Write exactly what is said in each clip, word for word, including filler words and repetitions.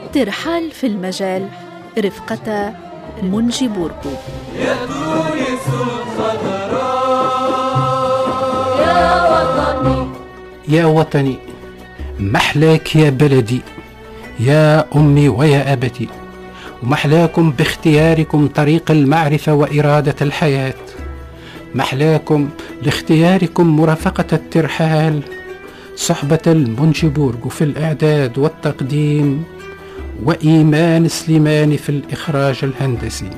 ترحال في المجال رفقة منجي بوركو. يا تونس الخضراء يا وطني يا وطني، محلاك يا بلدي، يا أمي ويا أبتي، ومحلاكم باختياركم طريق المعرفة وإرادة الحياة، محلاكم لاختياركم مرافقة الترحال، صحبة المنجي بوركو في الإعداد والتقديم، وإيمان سليماني في الإخراج الهندسي.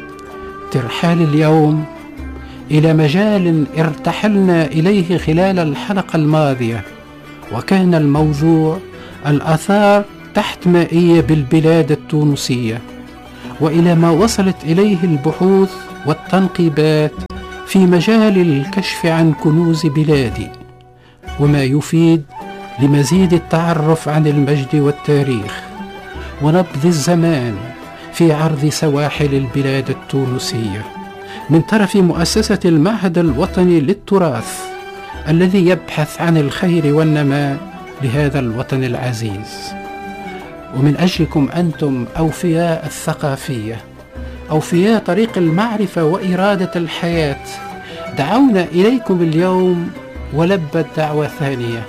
ترحال اليوم إلى مجال ارتحلنا إليه خلال الحلقة الماضية، وكان الموضوع الآثار تحت مائية بالبلاد التونسية، وإلى ما وصلت إليه البحوث والتنقيبات في مجال الكشف عن كنوز بلادي، وما يفيد لمزيد التعرف عن المجد والتاريخ ونبض الزمان في عرض سواحل البلاد التونسية من طرف مؤسسة المعهد الوطني للتراث الذي يبحث عن الخير والنماء لهذا الوطن العزيز. ومن أجلكم أنتم أوفياء الثقافية، أوفياء طريق المعرفة وإرادة الحياة، دعونا إليكم اليوم ولبت دعوة ثانية.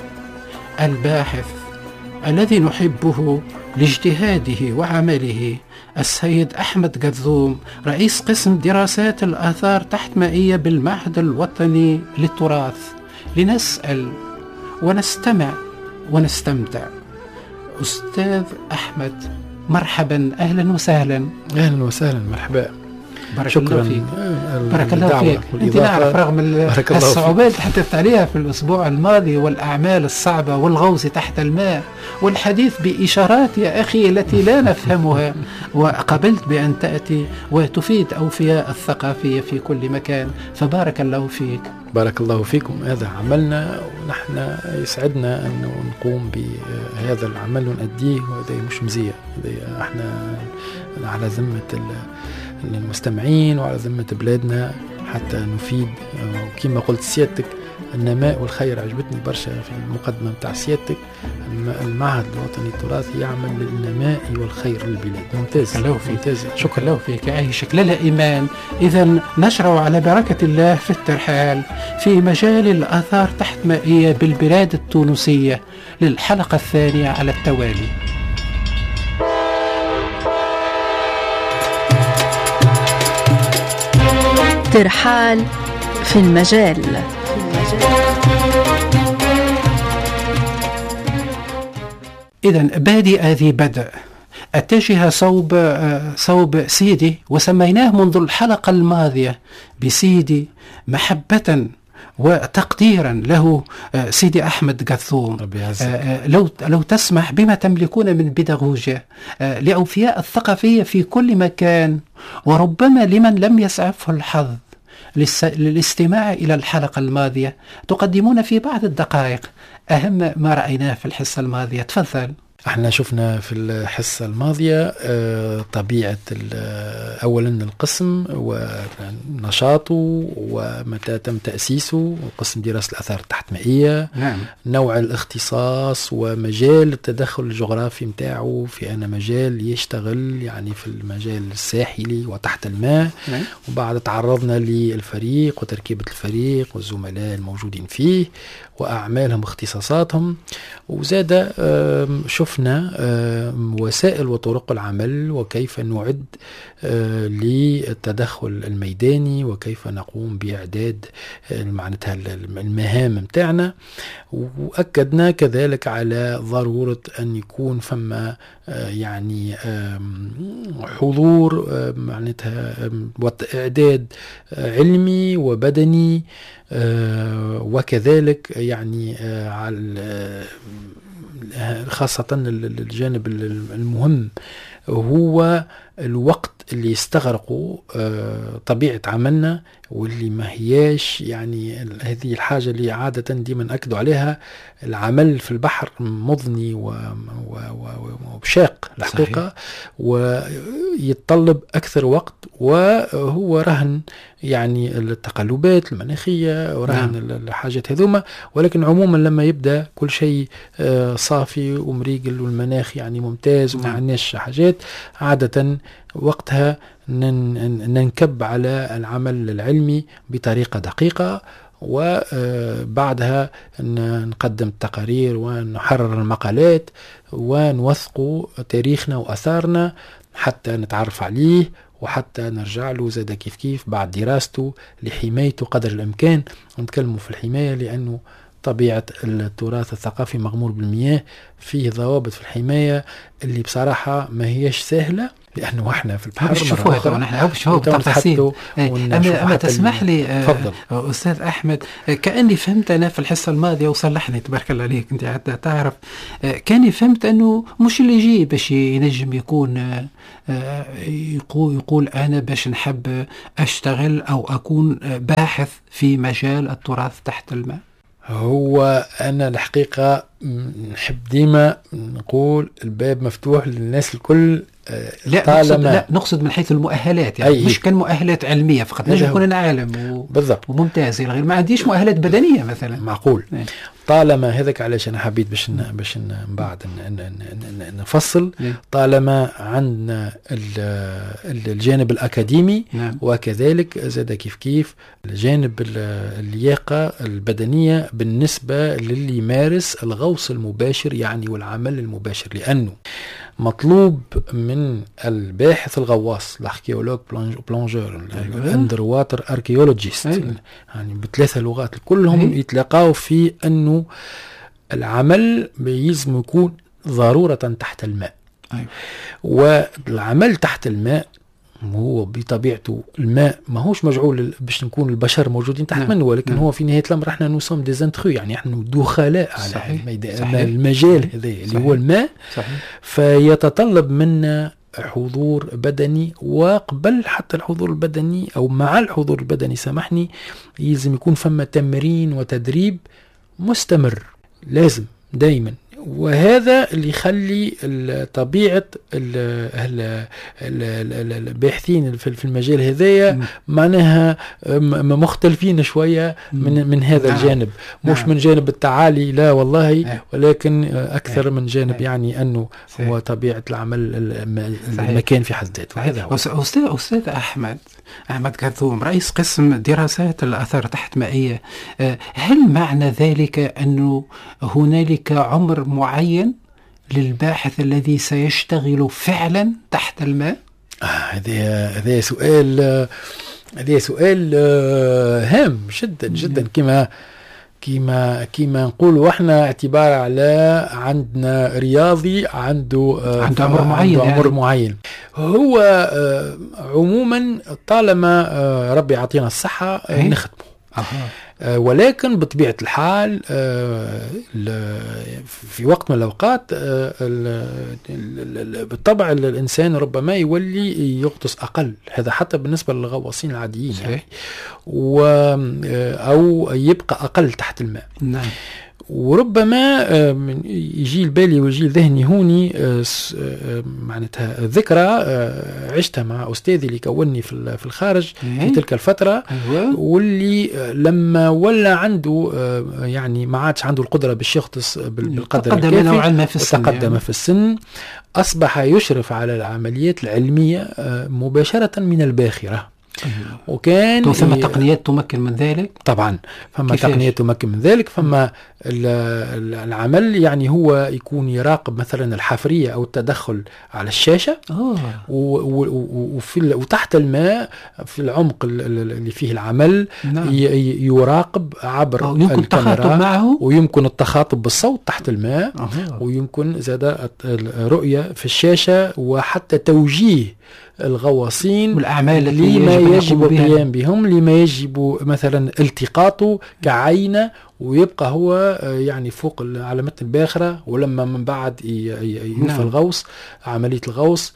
الباحث الذي نحبه لاجتهاده وعمله، السيد أحمد قذوم، رئيس قسم دراسات الآثار تحت مائية بالمعهد الوطني للتراث، لنسأل ونستمع ونستمتع. أستاذ أحمد، مرحبا، أهلا وسهلا. أهلا وسهلا، مرحبا، بارك شكرا. الله فيك. بارك الله فيك. انت نعرف رغم الصعوبات اللي حدثت عليها في الأسبوع الماضي والأعمال الصعبة والغوص تحت الماء والحديث بإشارات يا أخي التي لا نفهمها، وقبلت بأن تأتي وتفيد أوفياء الثقافية في كل مكان، فبارك الله فيك. بارك الله فيكم، هذا عملنا ونحن يسعدنا أن نقوم بهذا العمل ونأديه، وهذا مش مزية، هذا احنا على ذمة المستمعين وعلى ذمة بلادنا حتى نفيد. وكما قلت سيادتك، النماء والخير عجبتني برشا في المقدمة متاع سيادتك. المعهد الوطني للتراث يعمل للنماء والخير للبلاد. ممتاز، ممتاز. شكرا له فيك. أي شكل لا إيمان. إذا نشرع على بركة الله في الترحال في مجال الآثار تحت مائية بالبلاد التونسية للحلقة الثانية على التوالي. ترحال في المجال. إذن بادئ ذي بدء، اتجه صوب صوب سيدي، وسميناه منذ الحلقة الماضية بسيدي محبة وتقديرا له، سيدي أحمد قذوم. لو لو تسمح بما تملكون من بيداغوجيا لأوفياء الثقافية في كل مكان، وربما لمن لم يسعفه الحظ للاستماع إلى الحلقة الماضية، تقدمون في بعض الدقائق أهم ما رأيناه في الحصة الماضية. تفضل. احنا شفنا في الحصة الماضية طبيعة أولا القسم ونشاطه ومتى تم تأسيسه، قسم دراسة الآثار التحت مائية. نعم. نوع الاختصاص ومجال التدخل الجغرافي متاعه في أنا مجال يشتغل يعني في المجال الساحلي وتحت الماء. نعم. وبعد تعرضنا للفريق وتركيبة الفريق والزملاء الموجودين فيه وأعمالهم واختصاصاتهم، وزاد شفنا وسائل وطرق العمل وكيف نعد للتدخل الميداني وكيف نقوم بإعداد معناتها المهام متاعنا. وأكدنا كذلك على ضرورة أن يكون فما يعني حضور معناتها إعداد علمي وبدني، وكذلك يعني على خاصة الجانب المهم هو الوقت اللي يستغرقوا طبيعة عملنا، واللي ما هياش يعني هذه الحاجة اللي عادة ديما أكدوا عليها. العمل في البحر مضني وبشاق الحقيقة، ويتطلب أكثر وقت، وهو رهن يعني التقلبات المناخية ورهن الحاجات هذوما. ولكن عموما لما يبدأ كل شيء صافي ومريقل والمناخ يعني ممتاز وما عندناش حاجات، عادة وقتها ننكب على العمل العلمي بطريقة دقيقة، وبعدها نقدم التقارير ونحرر المقالات ونوثق تاريخنا وأثارنا حتى نتعرف عليه، وحتى نرجع له زاد كيف كيف بعد دراسته لحمايته قدر الإمكان. ونتكلموا في الحماية لأنه طبيعة التراث الثقافي مغمور بالمياه، فيه ضوابط في الحماية اللي بصراحة ما هيش سهلة، لأنه احنا في البحر نشوفوها نحن نشوفوا بالتفاصيل. أما, أما تسمح لي آه أستاذ أحمد، كأني فهمت أنا في الحصة الماضية وصلحني تبارك الله عليك أنت حتى تعرف، كأني فهمت أنه مش اللي يجي باش ينجم يكون يقول, يقول أنا باش نحب أشتغل أو أكون باحث في مجال التراث تحت الماء. هو أنا الحقيقة نحب ديما نقول الباب مفتوح للناس الكل. لا نقصد, لا نقصد من حيث المؤهلات، يعني مش كان مؤهلات علمية فقط، نجم يكون أنا عالم و... بالضبط وممتاز غير ما عنديش مؤهلات بدنية مثلا. معقول اه. طالما هذاك علاش أنا حبيت باش ن... باش ن... بعد ن... ن... ن... نفصل اه. طالما عندنا الجانب الأكاديمي اه. وكذلك زاد كيف كيف الجانب اللياقة البدنية بالنسبة للي يمارس الغوص المباشر يعني والعمل المباشر، لأنه مطلوب من الباحث الغواص الاركيولوج بلونجور الاندر واتر اركيولوجيست يعني بثلاثة لغات كلهم يتلاقاو في أنه العمل بيلزم يكون ضرورة تحت الماء. أيوة. والعمل تحت الماء هو بطبيعته الماء ما هوش مجعول باش نكون البشر موجودين تحت منه، ولكن نعم. هو في نهاية الأمر احنا نوصم دي زانتخو، يعني احنا دخلاء على المجال هذا اللي هو الماء. صحيح. فيتطلب منا حضور بدني، وقبل حتى الحضور البدني أو مع الحضور البدني سامحني يلزم يكون فما تمرين وتدريب مستمر لازم دايما، وهذا اللي يخلي طبيعة الباحثين في المجال هذايا معناها مختلفين شوية من من هذا نعم. الجانب مش نعم. من جانب التعالي لا والله نعم. ولكن أكثر نعم. من جانب نعم. يعني أنه صحيح. هو طبيعة العمل المكان في حد ذاته. هذا هو. أستاذ أستاذ أحمد أحمد كرثوم رئيس قسم دراسات الآثار تحت مائية، هل معنى ذلك أنه هنالك عمر معين للباحث الذي سيشتغل فعلا تحت الماء؟ هذا هذا سؤال هذا سؤال هام جدا جدا. كما كما كما نقولوا احنا اعتبار على عندنا رياضي عنده عنده عمر معين عنده عمر يعني. معين هو عموما طالما ربي يعطينا الصحة نخدمه. أه. ولكن بطبيعة الحال في وقت من الأوقات بالطبع الإنسان ربما يولي يغطس أقل، هذا حتى بالنسبة للغواصين العاديين يعني. أو يبقى أقل تحت الماء. نعم. وربما يجي البالي ويجي ذهني هوني معناتها ذكرى عشتها مع أستاذي اللي كوني في الخارج في تلك الفترة، واللي لما ولا عنده يعني ما عادش عنده القدرة باش يغطس بالقدر الكافي وتقدم في السن، أصبح يشرف على العمليات العلمية مباشرة من الباخرة. وكان ثم تقنيات تمكن من ذلك. طبعا فما تقنيات تمكن من ذلك، فما العمل يعني هو يكون يراقب مثلا الحفرية أو التدخل على الشاشة. أوه. وفي وتحت الماء في العمق اللي فيه العمل. نعم. يراقب عبر الكاميرا معه، ويمكن التخاطب بالصوت تحت الماء. أوه. ويمكن زاد الرؤية في الشاشة وحتى توجيه الغواصين والأعمال التي يجب القيام بهم، لما يجب مثلا التقاطه كعينة ويبقى هو يعني فوق على متن الباخرة، ولما من بعد ينفى الغوص عملية الغوص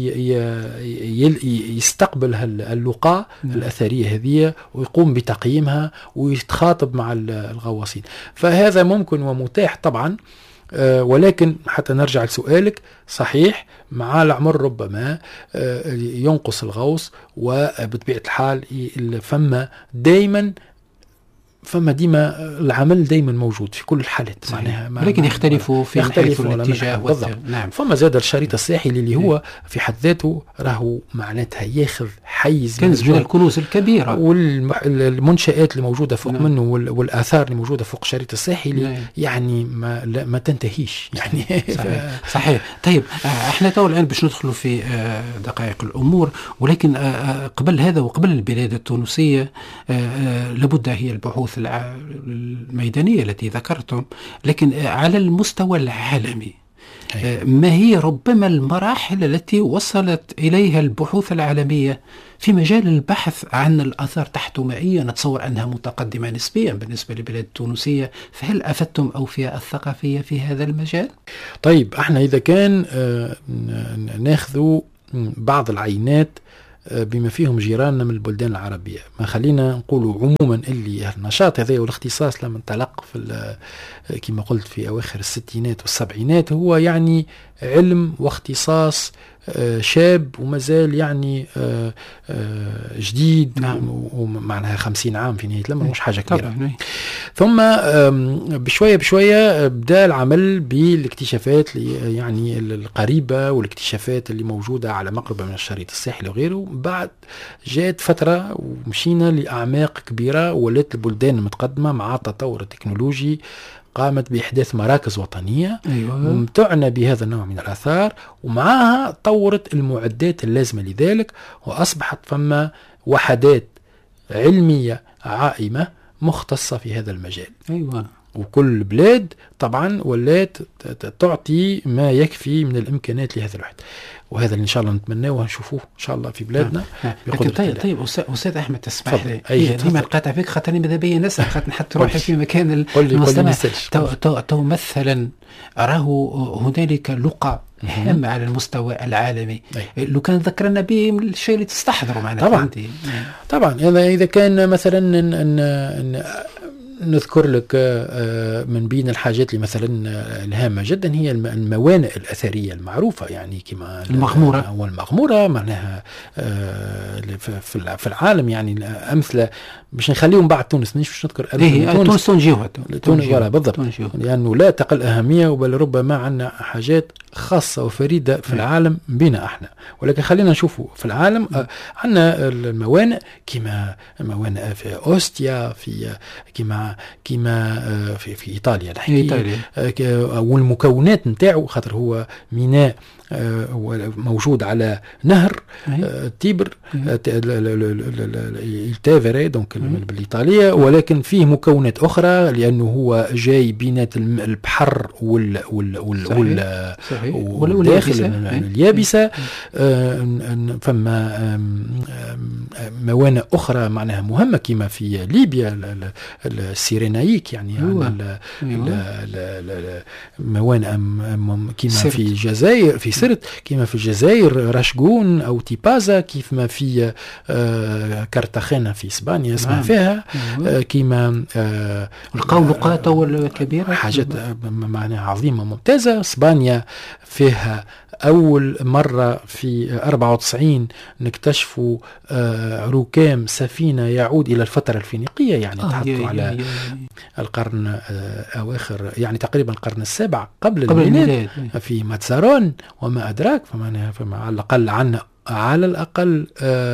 يستقبل اللقاء الأثرية هذه ويقوم بتقييمها ويتخاطب مع الغواصين. فهذا ممكن ومتاح طبعا، ولكن حتى نرجع لسؤالك صحيح مع العمر ربما ينقص الغوص، وبطبيعة الحال فما دايما فما ديما العمل دايما موجود في كل الحالات، معناها لكن يختلفوا في حيث الاتجاه والذهب. نعم. فما زاد الشريط الساحلي اللي هو في حد ذاته راهو معناتها ياخذ حيز كنز من الكنوز الكبيرة، والمنشآت اللي موجودة فوق نعم. منه والآثار اللي موجودة فوق الشريط الساحلي نعم. يعني ما لا ما تنتهيش يعني. صحيح. صحيح. طيب احنا تو الآن باش ندخلوا في دقائق الأمور، ولكن قبل هذا وقبل البلاد التونسية لابد هي البحوث الميدانية التي ذكرتم، لكن على المستوى العالمي أي. ما هي ربما المراحل التي وصلت إليها البحوث العالمية في مجال البحث عن الآثار تحت مائية؟ نتصور أنها متقدمة نسبيا بالنسبة للبلاد التونسية، فهل أفدتم أوفياء الثقافية في هذا المجال؟ طيب احنا إذا كان ناخذ بعض العينات بما فيهم جيراننا من البلدان العربية، ما خلينا نقولوا عموما اللي النشاط هذا والاختصاص لما انطلق في كما قلت في أواخر الستينات والسبعينات هو يعني علم واختصاص شاب ومازال يعني جديد نعم. ومعناها خمسين عام في نهاية الأمر، مش حاجة كبيرة. ثم بشوية بشوية بدأ العمل بالاكتشافات يعني القريبة والاكتشافات اللي موجودة على مقربة من الشريط الساحلي وغيره. بعد جاءت فترة ومشينا لأعماق كبيرة، ولات البلدان المتقدمة مع التطور التكنولوجي قامت بإحداث مراكز وطنية أيوة. ممتعنة بهذا النوع من الآثار، ومعها طورت المعدات اللازمة لذلك، وأصبحت فما وحدات علمية عائمة مختصة في هذا المجال. أيوة. وكل بلاد طبعا ولات تعطي ما يكفي من الإمكانات لهذا الوحد، وهذا اللي إن شاء الله نتمناه ونشوفوه إن شاء الله في بلادنا. طيب طيب أستاذ أحمد تسمح لي ديما نقاطع فيك خاطر ماذا بيا نسأل خاطر نحط روحي في مكان المستمع. تو, تو, تو مثلا راهو هنالك لقاء هامة على المستوى العالمي أي. لو كان ذكرنا به من الشيء اللي تستحضروا معنا طبعا طبعا إذا كان مثلا ن, ن, ن نذكر لك من بين الحاجات اللي مثلا الهامة جدا هي الموانئ الأثرية المعروفة، يعني كما المغمورة والمغمورة معناها في العالم يعني أمثلة مش نخليهم بعد تونس، مش مش نذكر إيه تونس تونجيوها تونس ولا بالضبط، لأنه لا تقل أهمية، وبل ربما عندنا حاجات خاصة وفريدة في العالم بنا احنا. ولكن خلينا نشوفوا في العالم عندنا الموانئ كما موانئ في أوستيا، في كما كما في في إيطاليا إيطاليا والمكونات نتاعو، خاطر هو ميناء موجود على نهر تيبر التافيري دونك بالإيطالية، ولكن فيه مكونات أخرى لأنه هو جاي بينات البحر وال وال وال والداخل اليابسة. فما موانئ أخرى معناها مهمة كما في ليبيا السيرينايك، يعني موانئ كما في الجزائر في سرت، كما في الجزائر رشقون أو تيبازا، كيف ما في كارتاخينا في إسبانيا اسمها فيها، كما لقاو لقاة والكبيرة حاجات معناها عظيمة ممتازة. إسبانيا فيها أول مرة في أربعة وتسعين نكتشفوا ركام سفينة يعود إلى الفترة الفينيقية، يعني تحطوا على القرن أواخر يعني تقريبا القرن السابع قبل, قبل الميلاد في ماتسارون وما أدراك. فما, فما على الأقل عنا على الأقل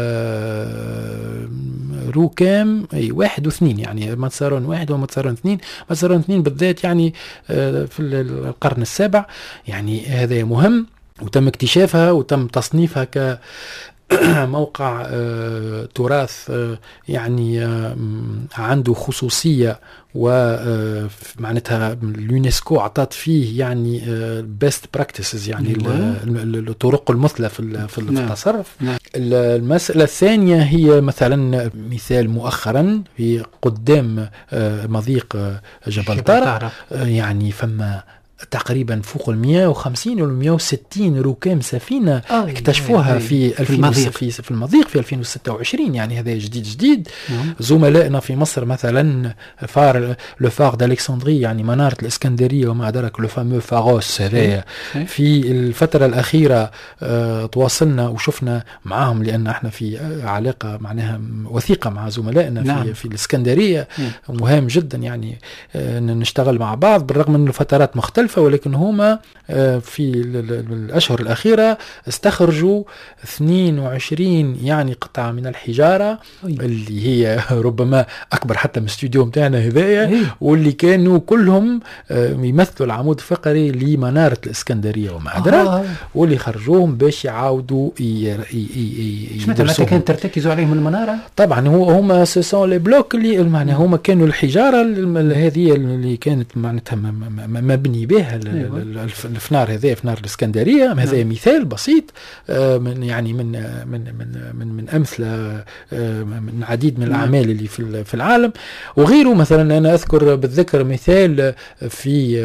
ركام أي واحد واثنين، يعني ماتسارون واحد وماتسارون اثنين، ماتسارون اثنين بالذات يعني في القرن السابع. يعني هذا مهم، وتم اكتشافها وتم تصنيفها ك موقع آه تراث آه يعني آه عنده خصوصية، ومعناتها اليونسكو عطات فيه يعني بيست براكتسز، يعني الطرق المثلى في في التصرف. المسألة الثانية هي مثلا مثال مؤخرا في قدام مضيق جبل طارق، يعني فما تقريبا فوق المئة وخمسين ولا مئة وستين ركام سفينة آه اكتشفوها آه في, في, المضيق. في, في المضيق في ألفين وستة وعشرين، يعني هذا جديد جديد. نعم. زملائنا في مصر مثلا فار لو فار d'Alexandrie، يعني منارة الإسكندرية وما أدرك لو فامو فاروس هذايا، في الفترة الأخيرة اه تواصلنا وشفنا معهم، لأن احنا في علاقة معناها وثيقة مع زملائنا نعم. في, في الإسكندرية نعم. مهم جدا يعني اه نشتغل مع بعض بالرغم من الفترات مختلفة، ولكن هما في الأشهر الأخيرة استخرجوا اثنين وعشرين يعني قطعة من الحجارة اللي هي ربما أكبر حتى من الاستوديو متاعنا هذايا، واللي كانوا كلهم يمثلوا العمود الفقري لمنارة الإسكندرية وما أدراك آه. واللي خرجوهم باش يعاودوا يدرسوا. متى كانت ترتكزوا عليهم المنارة؟ طبعا هو هما سيسون لي بلوك اللي معناها هما كانوا الحجارة هذه اللي كانت معناتها مبني بها الفنار هذا، فنار الإسكندرية. هذا نعم. مثال بسيط من يعني من من من من, من أمثلة من عديد من الأعمال اللي في في العالم وغيره. مثلا أنا أذكر بالذكر مثال في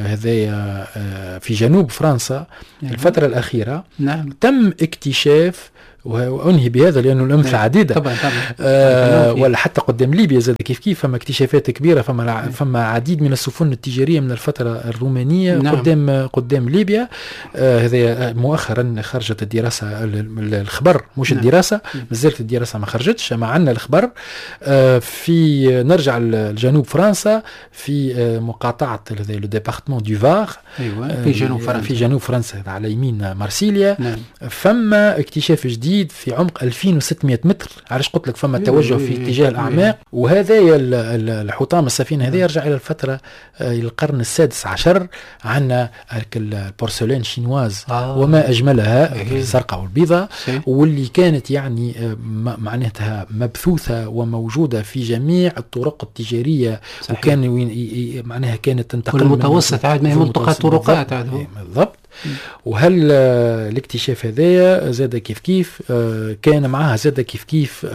هذا في جنوب فرنسا نعم. الفترة الأخيرة نعم. تم اكتشاف، وأنهي بهذا لأنه الأمثلة عديدة طبعا طبعا آه ولا حتى قدام ليبيا زاد كيف كيف فما اكتشافات كبيرة، فما فما عديد من السفن التجارية من الفترة الرومانية نعم. قدام قدام ليبيا. آه هذا مؤخرا خرجت الدراسة الخبر مش نعم. الدراسة مازالت الدراسة ما خرجتش، ما عندنا الخبر. آه في نرجع لجنوب فرنسا في آه مقاطعة لو ديبارتمون دو فار أيوة. في جنوب فرنسا في جنوب فرنسا على يمين مارسيليا نعم. فما اكتشاف جديد في عمق ألفين وستمئة متر. علاش قلت لك فما توجه في اتجاه الأعماق، وهذا الحطام السفينة هذه يرجع إلى الفترة القرن السادس عشر. عندنا البورسلين شينواز آه. وما أجملها الزرقاء والبيضاء، واللي كانت يعني معناتها مبثوثة وموجودة في جميع الطرق التجارية صحيح. وكان معناها كانت تنتقل المتوسط عاد ما ملتقى طرقات بالضبط. وهل الاكتشاف هذايا زاد كيف كيف كان معها زاد كيف كيف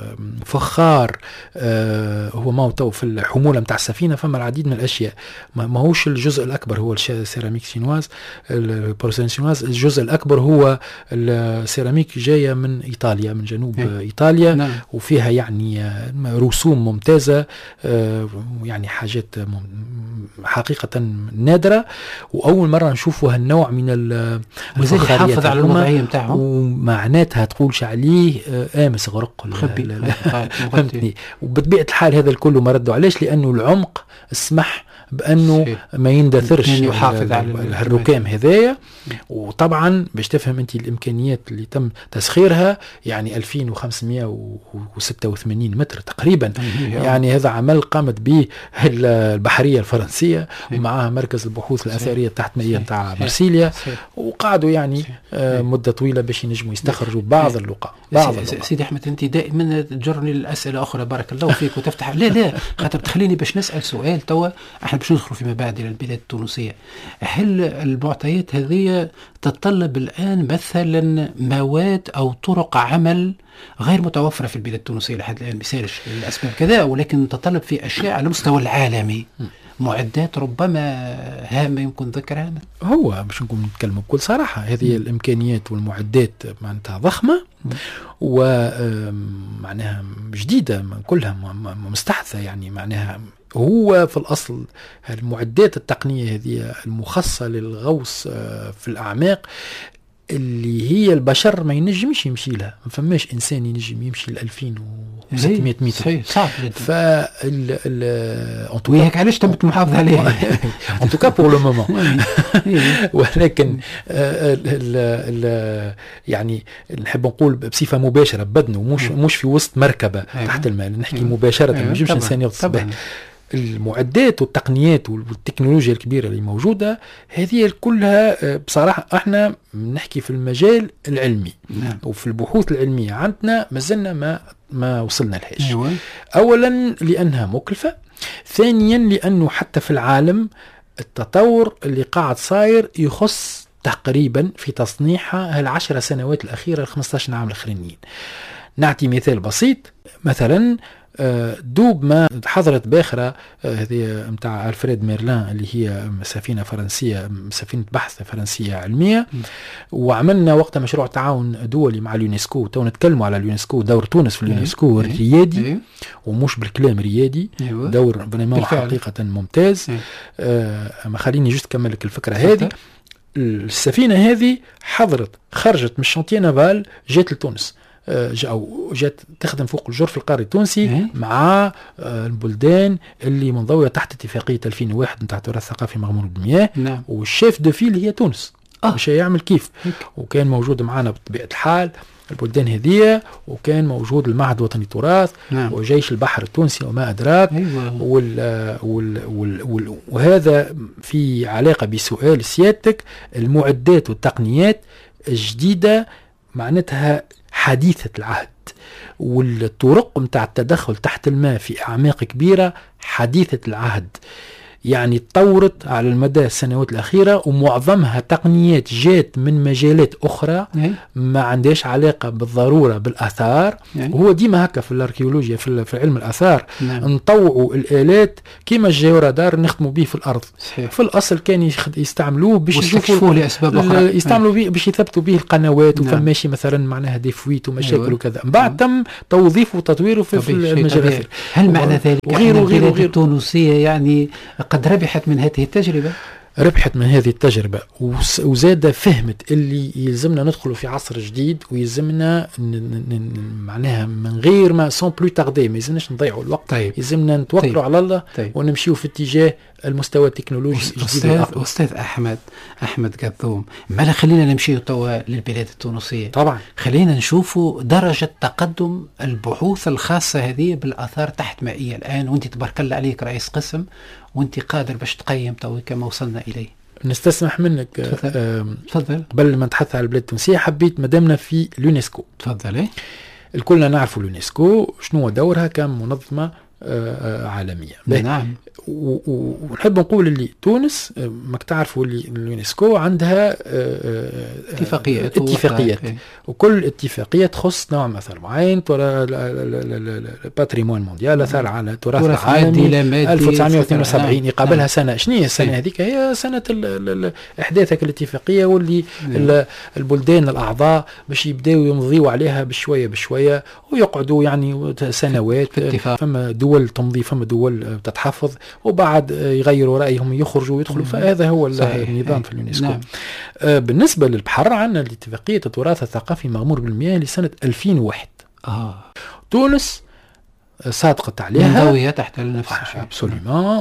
فخار هو ما تو في الحمولة متاع السفينة، فما العديد من الأشياء ما هوش الجزء الأكبر هو السيراميك شينواز البورسلين شينواز، الجزء الأكبر هو السيراميك جاية من إيطاليا من جنوب م. إيطاليا نعم. وفيها يعني رسوم ممتازة يعني حاجات حقيقة نادرة، وأول مرة نشوفوا هالنوع من الفخاريات يحافظ على الوضعية متاعهم ومعناتها تقولش عليه آمس غرق فهمتني. وبطبيعة الحال هذا الكل ما ردوا علاش، لأنه العمق اسمح بأنه ما يندثرش يعني يحافظ على الركام هذايا. وطبعا باش تفهم انت الامكانيات اللي تم تسخيرها يعني ألفين وخمسمئة وستة وثمانين متر تقريبا يعني هذا عمل قامت به البحرية الفرنسية ومعها مركز البحوث الأثرية تحت مائية تاع مرسيليا، وقعدوا يعني آه مدة طويلة باش ينجموا يستخرجوا بعض اللقاء. بعض سيدي أحمد أنت دائما تجرني للأسئلة أخرى بارك الله فيك وتفتح لا لا خاطر تخليني باش نسأل سؤال توا احنا باش ندخلوا فيما بعد إلى البلاد التونسية. هل المعطيات هذه تتطلب الآن مثلا مواد أو طرق عمل غير متوفرة في البلاد التونسية لحد الآن؟ مثالش الأسباب كذا، ولكن تتطلب في أشياء على المستوى العالمي معدات ربما هامة يمكن ذكرها. هو باش نكون نتكلم بكل صراحة هذه م. الإمكانيات والمعدات معناتها ضخمة ومعناها جديدة كلها مستحدثة، يعني معناها هو في الأصل المعدات التقنية هذه المخصصة للغوص في الأعماق اللي هي البشر ما ينجمش يمشي لها، ما فماش إنسان ينجم يمشي ل ألفين وستمئة متر صحيح صعب جدا. ف ال وهيك علاش تمت محافظة عليها en tout cas pour le moment. ولكن ال ال يعني نحب نقول بصفة مباشرة ببدنه مش مش في وسط مركبة تحت الماء، نحكي مباشرة ما ينجمش إنسان يغطس به. المعدات والتقنيات والتكنولوجيا الكبيرة اللي موجودة هذه كلها بصراحة احنا نحكي في المجال العلمي نعم. وفي البحوث العلمية عندنا مازلنا ما ما وصلنا لهاش. أيوة. اولا لانها مكلفة، ثانيا لانه حتى في العالم التطور اللي قاعد صاير يخص تقريبا في تصنيعها العشر سنوات الأخيرة الخمسة عام الأخرانيين. نعطي مثال بسيط، مثلا دوب ما حضرت باخرة هذه متاع ألفريد ميرلان اللي هي سفينة فرنسية، سفينة بحث فرنسية علمية، وعملنا وقت مشروع تعاون دولي مع اليونسكو. تو نتكلموا على اليونسكو، دور تونس في اليونسكو ريادي ومش بالكلام ريادي، دور بريمون حقيقة ممتاز. آه ما خليني جست كمل لك الفكرة هذه. السفينة هذه حضرت خرجت من الشانتيه نافال جات لتونس، أو جات تخدم فوق الجرف القاري التونسي مع البلدان اللي منضوية تحت اتفاقية ألفين وواحد نتاع التراث الثقافي مغمور بالمياه. نعم. والشيف دو فيل هي تونس. آه. مش هيعمل كيف هيك. وكان موجود معنا بطبيعة الحال البلدان هذية، وكان موجود المعهد الوطني للتراث. نعم. وجيش البحر التونسي وما أدراك. أيوة. وال وال وال وال وهذا في علاقة بسؤال سيادتك. المعدات والتقنيات الجديدة معناتها حديثة العهد، والطرق متاع التدخل تحت الماء في أعماق كبيرة حديثة العهد، يعني تطورت على المدى السنوات الأخيرة، ومعظمها تقنيات جات من مجالات أخرى ما عندهاش علاقة بالضرورة بالآثار. وهو ديما هكا في الأركيولوجيا في علم الآثار. نعم. نطوعوا الآلات كما الجيورادار نخدموا به في الأرض. صحيح. في الأصل كان يستعملوه باش يشوفوا لأسباب أخرى، يستعملوا به باش يثبتوا به القنوات. نعم. وفماشي مثلا معناها ديفويت ومشاكل. أيوة. وكذا بعد تم توظيفه وتطويره في, في المجالات. هل معنى ذلك وغيره وغيره التونسية يعني قد ربحت من هذه التجربة؟ ربحت من هذه التجربة وزاد فهمت اللي يلزمنا ندخلوا في عصر جديد، ويلزمنا معناها من غير ما سون بلو تاردي، ما يلزمناش نضيعوا الوقت. طيب. يلزمنا نتوكلوا طيب. على الله. طيب. ونمشيوا في اتجاه المستوى التكنولوجي الجديد. أستاذ أحمد أحمد قذوم، ما خلينا نمشي توا للبلاد التونسية. طبعا خلينا نشوفوا درجة تقدم البحوث الخاصة هذه بالآثار تحت مائية الآن، وانت تبارك الله عليك رئيس قسم، وانت قادر باش تقيم تو كما وصلنا إليه. نستسمح منك تفضل. قبل ما نتحدث على البلاد التونسية حبيت مدامنا في اليونسكو. تفضل. الكلنا نعرف اليونسكو شنو دورها كمنظمة عالمية. نعم. ونحب نقول اللي تونس ما تعرفوا اللي اليونسكو عندها اتفاقيات اتفاقيات وكل اتفاقية تخص نوع مثلا معين، الباتريمون مونديال، اثار على تراث العالمي ألف وتسعمائة واثنين وسبعين. يقابلها نعم. سنة شنو هي السنة هذيك؟ هي سنة احداثك الاتفاقية، واللي نعم. البلدان الاعضاء باش يبداو يمضيوا عليها بشوية بشوية ويقعدوا يعني سنوات. فما دول تمضي، فما دول تتحفظ، وبعد يغيروا رأيهم يخرجوا ويدخلوا. فهذا هو صحيح. النظام في اليونسكو. نعم. آه بالنسبة للبحر عندنا اتفاقية التراث الثقافي مغمور بالمياه لسنة ألفين وواحد. آه. تونس صادقت عليها منضوية تحت نفس الشيء. ابسوليومون.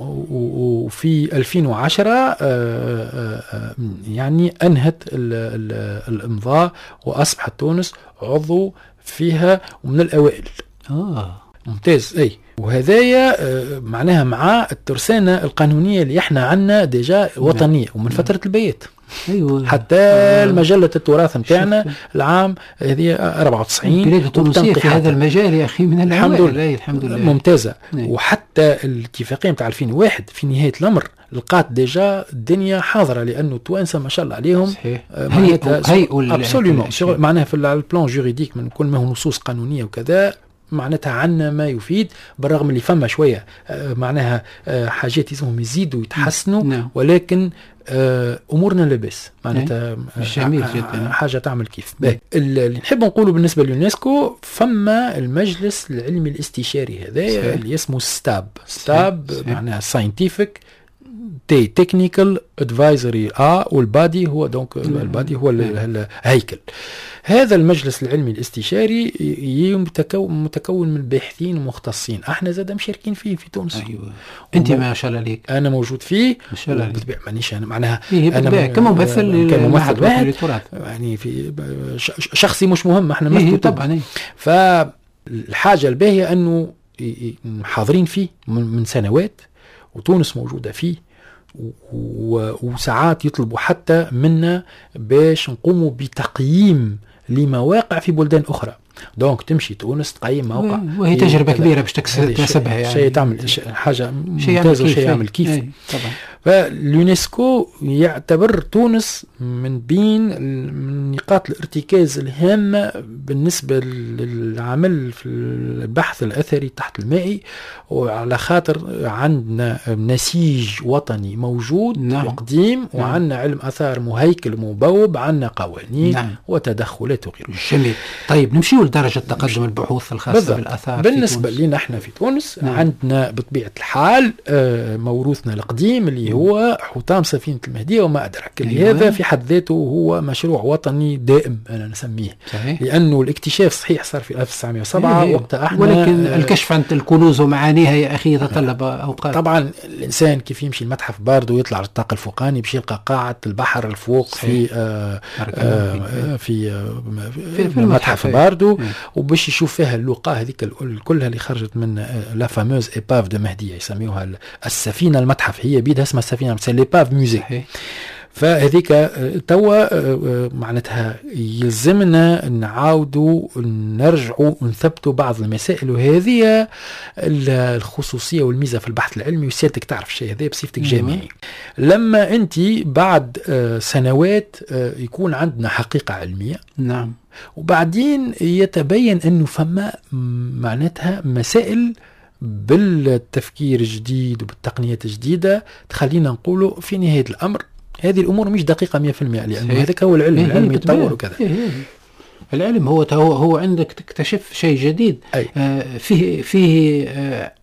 وفي ألفين وعشرة آه آه يعني أنهت الإمضاء وأصبحت تونس عضو فيها ومن الأوائل. آه. ممتاز. أي وهذايا معناها مع الترسانة القانونية اللي احنا عنا ديجا وطنية ومن فترة البيات. أيوة. حتى آه. المجلة التراث نتاعنا العام هذه أربعة وتسعين. البلاد التونسية في هذا المجال يا أخي من الحمد لله. الحمد لله ممتازة. أيوة. وحتى الاتفاقية متاع ألفين وواحد في نهاية الأمر لقات ديجا الدنيا حاضرة، لأنه التوانسة ما شاء الله عليهم هيئوا ابسوليومون معناها في البلان جوريديك من كل ما هو نصوص قانونية وكذا معناتها عنا ما يفيد، بالرغم اللي فما شوية معناها حاجات يسمهم يزيدوا يتحسنوا. نعم. ولكن أمورنا لبس معناتها جميل جدا، حاجة تعمل كيف. اللي نحب نقوله بالنسبة لليونسكو فما المجلس العلمي الاستشاري هذا اللي اسمه ستاب. ستاب معناها ساينتيفيك تي تكنيكال ادفايزري ا والبادي هو دونك البادي هو الهيكل. هذا المجلس العلمي الاستشاري متكون متكون من باحثين ومختصين، احنا زاد مشاركين فيه في تونس. ايوه انت ما شاء الله عليك. انا موجود فيه ما شاء الله عليك. مانيش انا معناها إيه انا كممثل للمعهد للتراث يعني في شخصي مش مهم احنا إيه طبعا. فالحاجه الباهيه انه حاضرين فيه من سنوات وتونس موجودة فيه، وساعات يطلبوا حتى منا باش نقوموا بتقييم لمواقع في بلدان أخرى. دونك تمشي تونس تقيم موقع، وهي تجربة كبيرة باش تكسبها يعني، شيء تعمل حاجة ممتازة وشيء يعمل كيف. طبعا. فاليونسكو يعتبر تونس من بين من نقاط الارتكاز الهامة بالنسبة للعمل في البحث الأثري تحت المائي، وعلى خاطر عندنا نسيج وطني موجود. نعم. وقديم. نعم. وعندنا علم أثار مهيكل مبوب، عندنا قوانين. نعم. وتدخلات وغيره. جميل. طيب نمشيو لدرجة تقدم البحوث الخاصة بالضبط. بالأثار بالنسبة لنا احنا في تونس. نعم. عندنا بطبيعة الحال موروثنا القديم اللي هو حطام سفينة المهدية وما أدرك. أيوة. هذا في حد ذاته هو مشروع وطني دائم أنا نسميه. صحيح. لأنه الاكتشاف صحيح صار في ألف وتسعمائة وسبعة. أيوة. وقتها احنا ولكن آه الكشف عن الكنوز ومعانيها يا أخي يتطلب أوقات. طبعا الإنسان كيف يمشي المتحف باردو ويطلع على الطاقة الفوقاني باش يلقى قاعة البحر الفوق في آه آه في, آه في, في المتحف باردو، وباش يشوف فيها اللقاء هذيك كلها اللي خرجت من آه لا فاموز إيباف دو مهدية يسميوها السفينة المتحف، هي بيدها اسمها السفينة ليباف موزي. فهذيك توا معناتها يلزمنا نعاودوا نرجعوا ونثبتوا بعض المسائل، وهذه الخصوصية والميزة في البحث العلمي. وسيادتك تعرف الشيء هذا بصفتك جامعي، لما انت بعد سنوات يكون عندنا حقيقة علمية. نعم. وبعدين يتبين انه فما معناتها مسائل بالتفكير الجديد وبالتقنيات الجديدة تخلينا نقوله في نهاية الأمر هذه الأمور مش دقيقة مية في المية، لأنه هذا هو العلم. العلم يتطور وكذا. العلم هو هو عندك تكتشف شيء جديد. آه فيه فيه آه